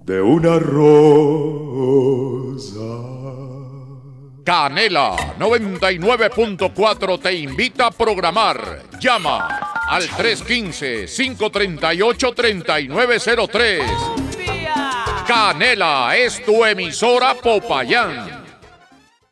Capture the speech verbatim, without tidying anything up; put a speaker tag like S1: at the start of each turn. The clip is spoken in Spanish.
S1: de una rosa.
S2: Canela noventa y nueve punto cuatro te invita a programar. Llama al tres uno cinco, cinco tres ocho, tres nueve cero tres. Canela es tu emisora Popayán.